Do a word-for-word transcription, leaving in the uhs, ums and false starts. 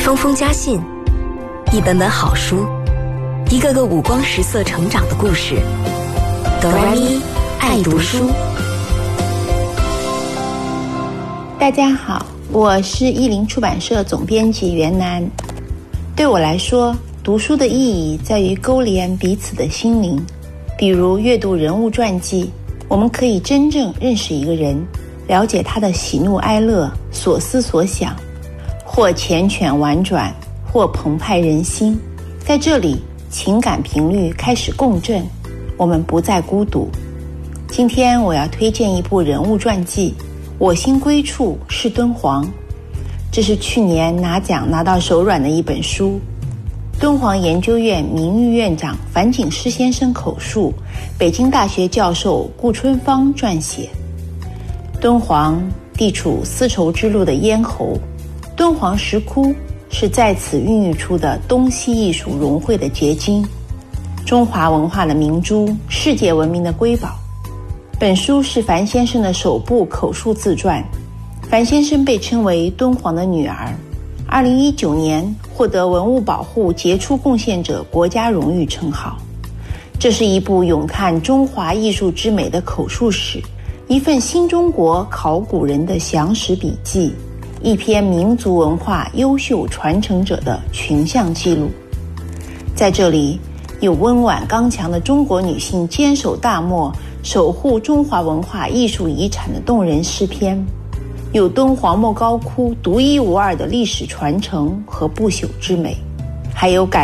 冲锋家信，一本本好书，一个个五光十色成长的故事。哆来咪爱读书。 大家好，我是译林出版社总编辑袁楠。对我来说，读书的意义在于勾连彼此的心灵。比如阅读人物传记，我们可以真正认识一个人，了解他的喜怒哀乐、所思所想，或缱绻婉转，或澎湃人心。在这里，情感频率开始共振，我们不再孤独。今天我要推荐一部人物传记，我心归处是敦煌。这是去年拿奖拿到手软的一本书，敦煌研究院名誉院长樊锦诗先生口述，北京大学教授顾春芳撰写。敦煌地处丝绸之路的咽喉，敦煌石窟是在此孕育出的东西艺术融汇的结晶，中华文化的明珠，世界文明的瑰宝。本书是樊先生的首部口述自传。樊先生被称为敦煌的女儿，二零一九年获得文物保护杰出贡献者国家荣誉称号。这是一部咏叹中华艺术之美的口述史，一份新中国考古人的详实笔记，一篇民族文化优秀传承者的群像记录。在这里，有温婉刚强的中国女性坚守大漠，守护中华文化艺术遗产的动人诗篇，有敦煌莫高窟独一无二的历史传承和不朽之美，还有感